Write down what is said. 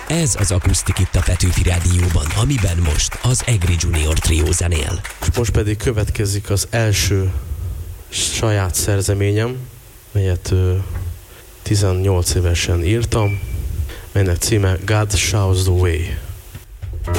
Ez az Akusztik itt a Petőfi Rádióban, amiben most az Egri Junior Trio zenél. És most pedig következik az első saját szerzeményem, melyet 18 évesen írtam, melynek címe God Shows the Way.